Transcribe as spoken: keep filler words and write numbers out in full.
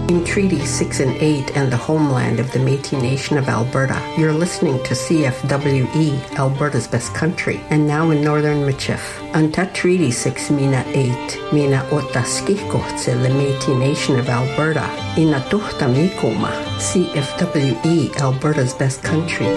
In Treaty six and eight and the homeland of the Métis Nation of Alberta, you're listening to C F W E, Alberta's Best Country, and now in Northern Michif. Anta Treaty six Mina eight, Mina Otaskiko tse the Métis Nation of Alberta, Ina Tuhta Mikoma, C F W E, Alberta's Best Country.